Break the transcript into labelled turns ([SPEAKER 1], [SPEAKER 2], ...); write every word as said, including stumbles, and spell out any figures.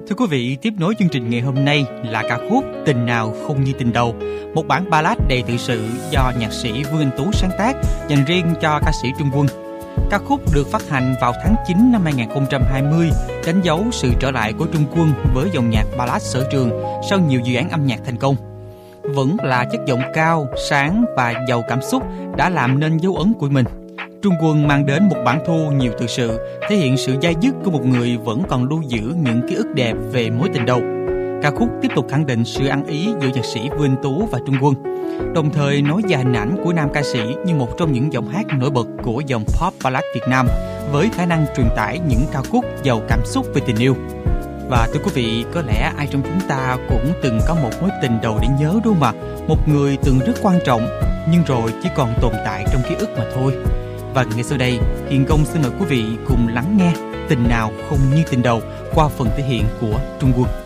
[SPEAKER 1] Thưa quý vị, tiếp nối chương trình ngày hôm nay là ca khúc Tình Nào Không Như Tình Đầu, một bản ballad đầy tự sự do nhạc sĩ Vương Anh Tú sáng tác dành riêng cho ca sĩ Trung Quân. Ca khúc được phát hành vào tháng chín năm hai nghìn không trăm hai mươi, đánh dấu sự trở lại của Trung Quân với dòng nhạc ballad sở trường sau nhiều dự án âm nhạc thành công. Vẫn là chất giọng cao, sáng và giàu cảm xúc đã làm nên dấu ấn của mình. Trung Quân mang đến một bản thu nhiều tự sự, thể hiện sự dai dứt của một người vẫn còn lưu giữ những ký ức đẹp về mối tình đầu. Ca khúc tiếp tục khẳng định sự ăn ý giữa nhạc sĩ Vương Anh Tú và Trung Quân, đồng thời nói về hình ảnh của nam ca sĩ như một trong những giọng hát nổi bật của dòng pop ballad Việt Nam, với khả năng truyền tải những ca khúc giàu cảm xúc về tình yêu. Và thưa quý vị, có lẽ ai trong chúng ta cũng từng có một mối tình đầu để nhớ, đúng không ạ? Một người từng rất quan trọng, nhưng rồi chỉ còn tồn tại trong ký ức mà thôi. Và ngay sau đây, Hiền Công xin mời quý vị cùng lắng nghe Tình Nào Không Như Tình Đầu qua phần thể hiện của Trung Quân.